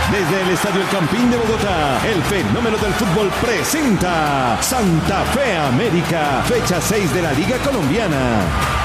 Desde el Estadio El Campín de Bogotá, el fenómeno del fútbol presenta Santa Fe América, fecha 6 de la Liga Colombiana.